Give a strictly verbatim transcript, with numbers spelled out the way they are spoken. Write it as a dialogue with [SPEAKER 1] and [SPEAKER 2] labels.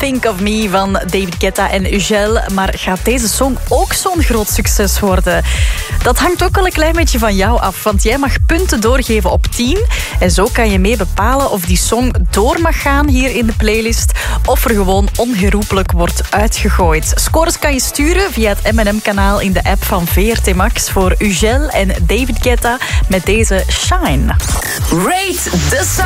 [SPEAKER 1] Think of Me van David Guetta en Ugel. Maar gaat deze song ook zo'n groot succes worden? Dat hangt ook wel een klein beetje van jou af, want jij mag punten doorgeven op tien. En zo kan je mee bepalen of die song door mag gaan hier in de playlist, of er gewoon onherroepelijk wordt uitgegooid. Scores kan je sturen via het M en M-kanaal in de app van V R T Max voor Ugel en David Guetta met deze Shine.
[SPEAKER 2] Rate the Song.